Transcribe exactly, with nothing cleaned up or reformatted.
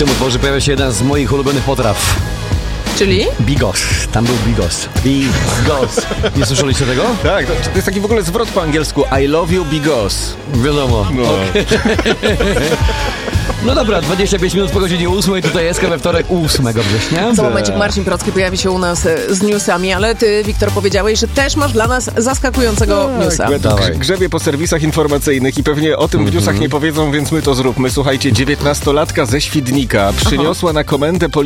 tym utworze pojawia się jedna z moich ulubionych potraw. Czyli? Bigos. Tam był bigos. Bigos. Nie słyszeliście tego? Tak, to, to jest taki w ogóle zwrot po angielsku. I love you, bigos. Wiadomo. No. Okay. No dobra, dwadzieścia pięć minut po godzinie ósmej. Tutaj jest we wtorek ósmego września. Za momencik Marcin Procki pojawi się u nas z newsami, ale ty, Wiktor, powiedziałeś, że też masz dla nas zaskakującego tak, newsa. Grze- grzebie po serwisach informacyjnych i pewnie o tym w newsach nie powiedzą, więc my to zróbmy. Słuchajcie, dziewiętnastolatka ze Świdnika przyniosła na komendę